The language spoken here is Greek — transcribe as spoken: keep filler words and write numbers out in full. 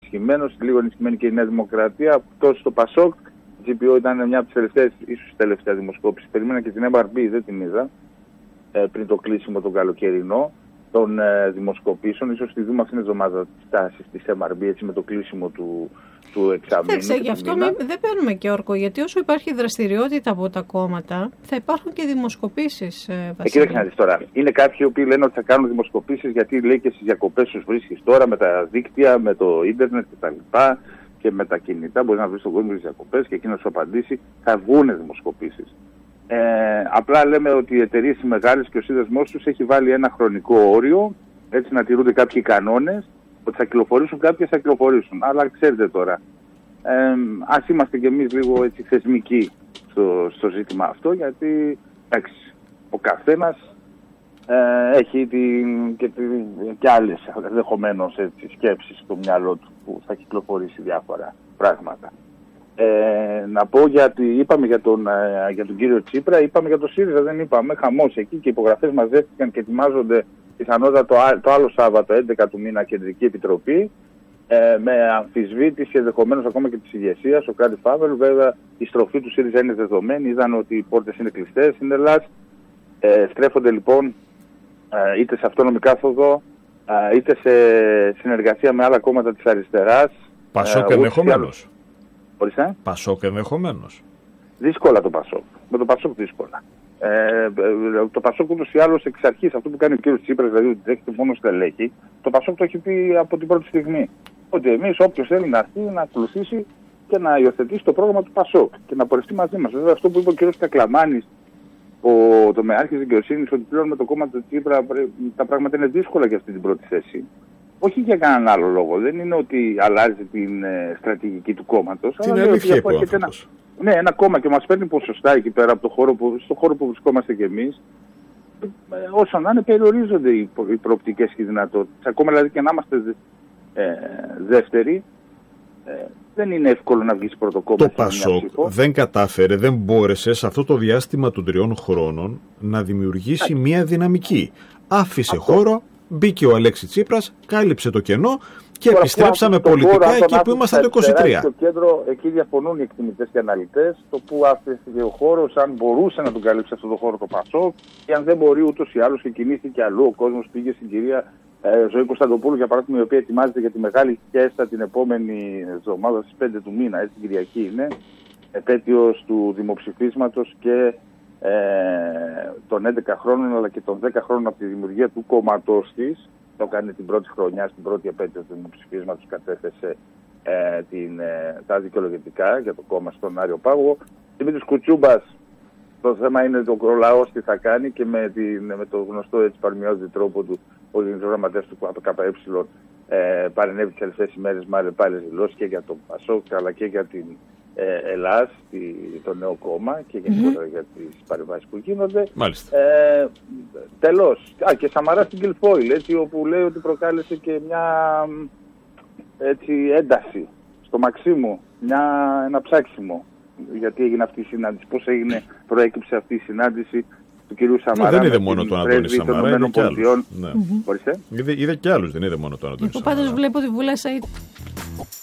ενισχυμένος, λίγο ενισχυμένη και η Νέα Δημοκρατία. Τόσο το Πασόκ, η τζι πι ο ήταν μια από τις τελευταίες, ίσως η τελευταία δημοσκόπηση. Περίμενα και την εμ αρ μπι, δεν την είδα, ε, πριν το κλείσιμο τον καλοκαιρινό των ε, δημοσκοπήσεων. Ίσως τη δούμε αυτήν την εβδομάδα τις τάσεις της εμ αρ μπι, έτσι με το κλείσιμο του, του εξαμήνου. Κοιτάξτε, γι' αυτό μη, δεν παίρνουμε και όρκο, γιατί όσο υπάρχει δραστηριότητα από τα κόμματα, θα υπάρχουν και δημοσκοπήσεις. Ε, ε, Κοίταξε να δεις τώρα. Είναι κάποιοι που λένε ότι θα κάνουν δημοσκοπήσεις, γιατί λέει και στις διακοπές τους βρίσκεις τώρα με τα δίκτυα, με το ίντερνετ κτλ. Και με τα κινητά. Μπορεί να βρει τον κόσμο στις διακοπές και εκείνο να σου απαντήσει. Θα βγουν δημοσκοπήσεις. Ε, απλά λέμε ότι οι εταιρείες οι μεγάλες και ο σύνδεσμός τους έχει βάλει ένα χρονικό όριο, έτσι να τηρούνται κάποιοι κανόνες, ότι θα κυκλοφορήσουν κάποιες, θα κυκλοφορήσουν. Αλλά ξέρετε τώρα, ε, ας είμαστε κι εμείς λίγο έτσι θεσμικοί στο, στο ζήτημα αυτό, γιατί εντάξει, ο καθένας ε, έχει την, και, την, και άλλες ενδεχομένως σκέψεις στο μυαλό του που θα κυκλοφορήσει διάφορα πράγματα. Ε, να πω γιατί είπαμε για τον, ε, για τον κύριο Τσίπρα, είπαμε για τον ΣΥΡΙΖΑ, δεν είπαμε, χαμός εκεί και οι υπογραφές μαζεύτηκαν και ετοιμάζονται πιθανότατα το, το άλλο Σάββατο, έντεκα του μήνα, Κεντρική Επιτροπή, ε, με αμφισβήτηση ενδεχομένως ακόμα και της ηγεσίας, ο Κάτι Φάβελ. Βέβαια η στροφή του ΣΥΡΙΖΑ είναι δεδομένη, είδαν ότι οι πόρτες είναι κλειστές στην Ελλάδα, ε, στρέφονται λοιπόν ε, είτε σε αυτόνομη κάθοδο, ε, είτε σε συνεργασία με άλλα κόμματα της αριστεράς. Πασόκ ενδεχομένως. Ορίστε. Πασόκ ενδεχομένως. Δύσκολα το Πασόκ. Με το Πασόκ δύσκολα. Ε, το Πασόκ ούτως ή άλλως εξ αρχής, αυτό που κάνει ο κύριος Τσίπρας, δηλαδή ότι δέχεται μόνο στελέχη, το Πασόκ το έχει πει από την πρώτη στιγμή. Ότι εμείς όποιος θέλει να έρθει να ακολουθήσει και να υιοθετήσει το πρόγραμμα του Πασόκ και να πορευτεί μαζί μας. Βέβαια αυτό που είπε ο κύριος Κακλαμάνης, ο τομεάρχης δικαιοσύνης, ότι πλέον με το κόμμα του Τσίπρα τα πράγματα είναι δύσκολα για αυτή την πρώτη θέση. Όχι για κανέναν άλλο λόγο. Δεν είναι ότι αλλάζει την ε, στρατηγική του κόμματος. Την αλήθεια είπε ο άνθρωπος. Ναι, ένα κόμμα και μας παίρνει ποσοστά εκεί πέρα από το χώρο που, στο χώρο που βρισκόμαστε κι εμείς. Ε, όσο να είναι, περιορίζονται οι, οι προοπτικές και οι δυνατότητες. Ακόμα δηλαδή και να είμαστε δε, ε, δεύτεροι, ε, δεν είναι εύκολο να βγεις πρώτο κόμμα. Το Πασόκ δεν κατάφερε, δεν μπόρεσε σε αυτό το διάστημα των τριών χρόνων να δημιουργήσει yeah. μια δυναμική. Άφησε αυτό. χώρο, μπήκε ο Αλέξης Τσίπρας, κάλυψε το κενό και τώρα, επιστρέψαμε πολιτικά χώρο, εκεί που ήμασταν το είκοσι τρία. Στο κέντρο, εκεί διαφωνούν οι εκτιμητές και αναλυτές, το που άφησε ο χώρος, αν μπορούσε να τον καλύψει αυτό το χώρο το Πασόκ, και αν δεν μπορεί ούτως ή άλλως και κινήθηκε αλλού. Ο κόσμος πήγε στην κυρία ε, Ζωή Κωνσταντοπούλου, για παράδειγμα, η οποία ετοιμάζεται για τη μεγάλη χέστα την επόμενη εβδομάδα στις πέντε του μήνα, έτσι, την Κυριακή είναι, επέτειος του δημοψηφίσματος και ε, των έντεκα χρόνων αλλά και των δέκα χρόνων από τη δημιουργία του κόμματός της. Το έκανε την πρώτη χρονιά, στην πρώτη επέτειο του δημοψηφίσματος, κατέθεσε ε, την, ε, τα δικαιολογητικά για το κόμμα στον Άριο Πάγο. Δημήτρης Κουτσούμπας, το θέμα είναι το λαός τι θα κάνει, και με, την, με το γνωστό έτσι παρομοιώδη τρόπο του ο Γενικός Γραμματέας του ΚΚΕ ε, παρενέβη τις τελευταίες ημέρες με πάλι δηλώσεις και για τον Πασόκ αλλά και για την ε, Ελλάς, τη, το νέο κόμμα, και γενικότερα mm-hmm. για τις παρεμβάσεις που γίνονται. Μάλιστα. Ε, τελώς. Α, και Σαμαρά στην Κιλφόιλ, έτσι, όπου λέει ότι προκάλεσε και μια έτσι, ένταση στο Μαξίμου, μια, ένα ψάξιμο. Γιατί έγινε αυτή η συνάντηση, πώς έγινε, προέκυψε αυτή η συνάντηση του κυρίου Σαμαρά. Ναι, δεν είδε μόνο τον Αντώνη Σαμαρά, είδε και άλλους. Ναι. Mm-hmm. Είδε, είδε και άλλους, δεν είδε μόνο τον Αντώνη Σαμαρά. Πάντως βλέπω τη Βούλα Σαΐτ.